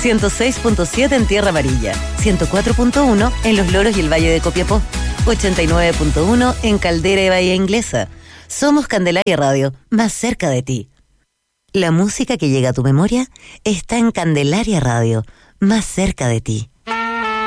106.7 en Tierra Amarilla, 104.1 en Los Loros y el Valle de Copiapó, 89.1 en Caldera y Bahía Inglesa. Somos Candelaria Radio, más cerca de ti. La música que llega a tu memoria está en Candelaria Radio, más cerca de ti.